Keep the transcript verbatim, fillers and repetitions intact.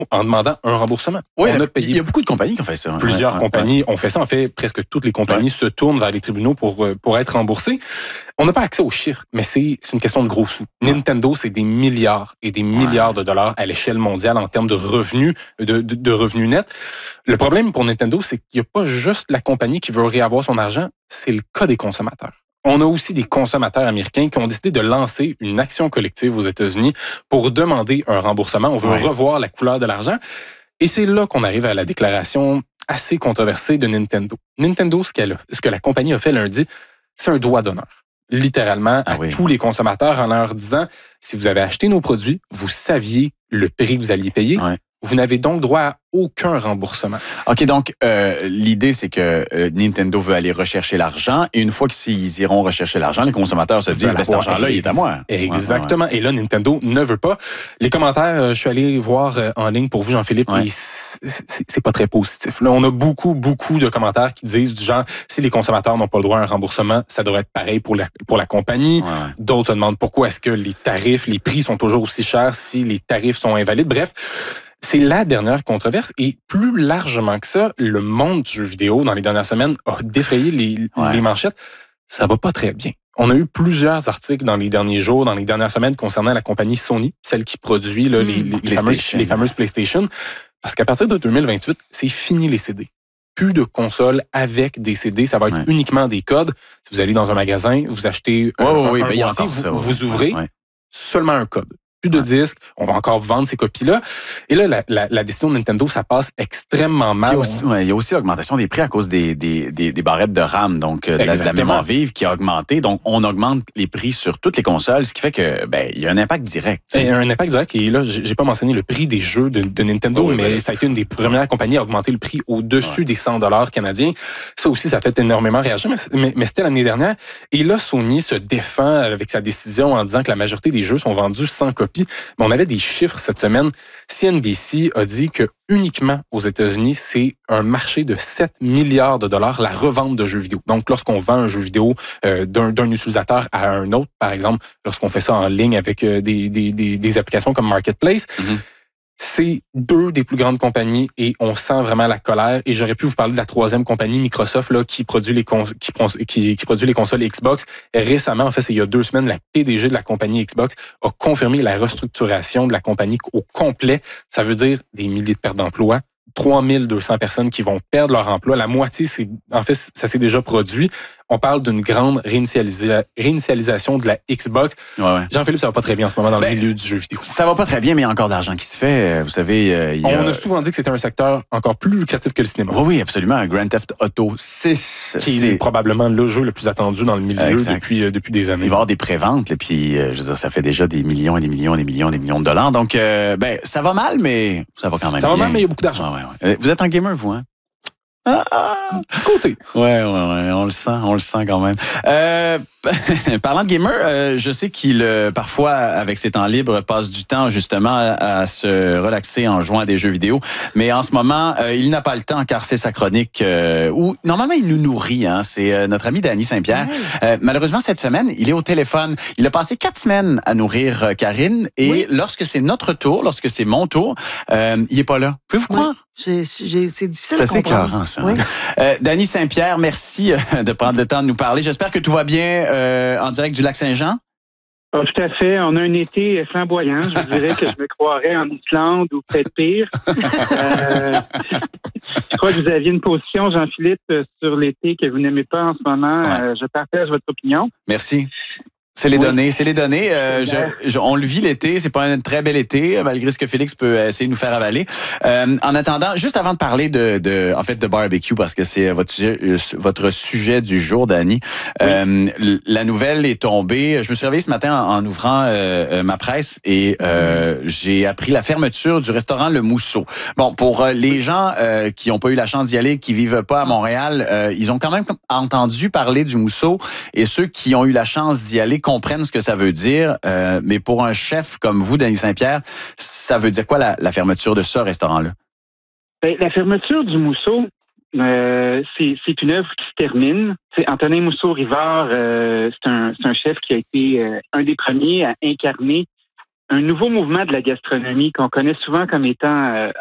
en demandant un remboursement. Oui, on a a payé. Il y a beaucoup de compagnies qui ont fait ça. Plusieurs ouais, compagnies ouais. ont fait ça. En fait, presque toutes les compagnies ouais. se tournent vers les tribunaux pour, pour être remboursées. On n'a pas accès aux chiffres, mais c'est, c'est une question de gros sous. Ouais. Nintendo, c'est des milliards et des milliards ouais. de dollars à l'échelle mondiale en termes de revenus, de, de, de revenus nets. Le problème pour Nintendo, c'est qu'il n'y a pas juste la compagnie qui veut réavoir son argent, c'est le cas des consommateurs. On a aussi des consommateurs américains qui ont décidé de lancer une action collective aux États-Unis pour demander un remboursement. On veut ouais. revoir la couleur de l'argent. Et c'est là qu'on arrive à la déclaration assez controversée de Nintendo. Nintendo, ce, qu'elle a, ce que la compagnie a fait lundi, c'est un doigt d'honneur. Littéralement, ah à oui. tous les consommateurs en leur disant, si vous avez acheté nos produits, vous saviez le prix que vous alliez payer. Ouais. Vous n'avez donc droit à aucun remboursement. OK, donc euh, l'idée, c'est que euh, Nintendo veut aller rechercher l'argent et une fois qu'ils iront rechercher l'argent, les consommateurs se disent, ben, cet argent-là, il est à moi. Exactement. Ouais, ouais, ouais. Et là, Nintendo ne veut pas. Les commentaires, je suis allé voir en ligne pour vous, Jean-Philippe, ouais. et c'est, c'est pas très positif. Là, on a beaucoup, beaucoup de commentaires qui disent du genre, si les consommateurs n'ont pas le droit à un remboursement, ça devrait être pareil pour la, pour la compagnie. Ouais, ouais. D'autres se demandent pourquoi est-ce que les tarifs, les prix sont toujours aussi chers si les tarifs sont invalides. Bref, c'est la dernière controverse et plus largement que ça, le monde du jeu vidéo dans les dernières semaines a défrayé les, ouais. les manchettes. Ça va pas très bien. On a eu plusieurs articles dans les derniers jours, dans les dernières semaines concernant la compagnie Sony, celle qui produit là, mmh. les, les, les, fameuses, les fameuses PlayStation. Parce qu'à partir de deux mille vingt-huit, c'est fini les C D. Plus de consoles avec des C D, ça va être ouais. uniquement des codes. Si vous allez dans un magasin, vous achetez oh, un, oui, un, ben, un boîtier, vous, vous, vous ouvrez ouais. seulement un code. Plus de disques, on va encore vendre ces copies-là. Et là, la, la, la décision de Nintendo, ça passe extrêmement mal. Il y a aussi, ouais, il y a aussi l'augmentation des prix à cause des, des, des, des barrettes de RAM, donc de la, de la mémoire vive qui a augmenté. Donc, on augmente les prix sur toutes les consoles, ce qui fait que ben il y a un impact direct. Il y a un impact direct. Et là, j'ai pas mentionné le prix des jeux de, de Nintendo, oh, oui, mais oui. ça a été une des premières compagnies à augmenter le prix au-dessus ouais. des cent dollars canadiens. Ça aussi, ça fait énormément réagir, mais, mais, mais c'était l'année dernière. Et là, Sony se défend avec sa décision en disant que la majorité des jeux sont vendus sans copie. Mais on avait des chiffres cette semaine. C N B C a dit que uniquement aux États-Unis, c'est un marché de sept milliards de dollars, la revente de jeux vidéo. Donc, lorsqu'on vend un jeu vidéo euh, d'un, d'un utilisateur à un autre, par exemple, lorsqu'on fait ça en ligne avec euh, des, des, des, des applications comme Marketplace, mm-hmm. c'est deux des plus grandes compagnies et on sent vraiment la colère. Et j'aurais pu vous parler de la troisième compagnie, Microsoft, là, qui produit les cons- qui, qui, qui produit les consoles Xbox. Et récemment, en fait, c'est il y a deux semaines, la P D G de la compagnie Xbox a confirmé la restructuration de la compagnie au complet. Ça veut dire des milliers de pertes d'emplois. trois mille deux cents personnes qui vont perdre leur emploi. La moitié, c'est, en fait, ça s'est déjà produit. On parle d'une grande réinitialisa- réinitialisation de la Xbox. Ouais, ouais. Jean-Philippe, ça va pas très bien en ce moment dans ben, le milieu du jeu vidéo. Ça va pas très bien, mais il y a encore de l'argent qui se fait. Vous savez, euh, il y a... On a souvent dit que c'était un secteur encore plus lucratif que le cinéma. Oui, oui, absolument. Grand Theft Auto six. Qui c'est... est probablement le jeu le plus attendu dans le milieu depuis, euh, depuis des années. Il va y avoir des préventes, et puis euh, je veux dire, ça fait déjà des millions et des millions et des millions et des millions de dollars. Donc, euh, ben, ça va mal, mais ça va quand même ça bien. Ça va mal, mais il y a beaucoup d'argent. Ouais, ouais, ouais. Vous êtes un gamer, vous, hein? Ah, ah, petit côté. Ouais, ouais, ouais, on le sent, on le sent quand même. Euh, parlant de gamer, euh, je sais qu'il, euh, parfois, avec ses temps libres, passe du temps justement à, à se relaxer en jouant à des jeux vidéo. Mais en ce moment, euh, il n'a pas le temps car c'est sa chronique euh, où, normalement, il nous nourrit. Hein, c'est euh, notre ami Dany Saint-Pierre. Ouais. Euh, malheureusement, cette semaine, il est au téléphone. Il a passé quatre semaines à nourrir euh, Karine. Et oui. lorsque c'est notre tour, lorsque c'est mon tour, euh, il est pas là. Pouvez-vous oui. croire? J'ai, j'ai, c'est difficile c'est à comprendre. C'est assez écœurant, ça. Oui. Euh, Dany Saint-Pierre, merci de prendre le temps de nous parler. J'espère que tout va bien euh, en direct du Lac-Saint-Jean. Oh, tout à fait. On a un été flamboyant. Je vous dirais que je me croirais en Islande ou peut-être pire. euh, je crois que vous aviez une position, Jean-Philippe, sur l'été que vous n'aimez pas en ce moment. Ouais. Euh, je partage votre opinion. Merci. C'est les oui. données, c'est les données. Euh, je, je, on le vit l'été, c'est pas un très bel été, malgré ce que Félix peut essayer de nous faire avaler. Euh, en attendant, juste avant de parler de, de, en fait, de barbecue, parce que c'est votre sujet, votre sujet du jour, Dany. Oui. Euh, la nouvelle est tombée. Je me suis réveillé ce matin en, en ouvrant euh, ma presse et euh, mmh. j'ai appris la fermeture du restaurant Le Mousseau. Bon, pour euh, les gens euh, qui n'ont pas eu la chance d'y aller, qui vivent pas à Montréal, euh, ils ont quand même entendu parler du Mousseau et ceux qui ont eu la chance d'y aller comprennent ce que ça veut dire, euh, mais pour un chef comme vous, Dany Saint-Pierre, ça veut dire quoi la, la fermeture de ce restaurant-là? Bien, la fermeture du Mousseau, euh, c'est, c'est une œuvre qui se termine. C'est Antonin Mousseau-Rivard, euh, c'est, un, c'est un chef qui a été euh, un des premiers à incarner un nouveau mouvement de la gastronomie qu'on connaît souvent comme étant euh,